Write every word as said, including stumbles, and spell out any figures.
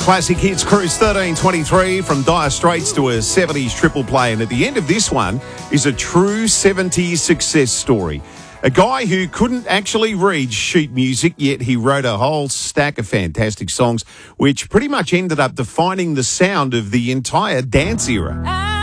Classic Hits Cruise thirteen twenty-three, from Dire Straits to a seventies triple play. And at the end of this one is a true seventies success story. A guy who couldn't actually read sheet music, yet he wrote a whole stack of fantastic songs, which pretty much ended up defining the sound of the entire dance era.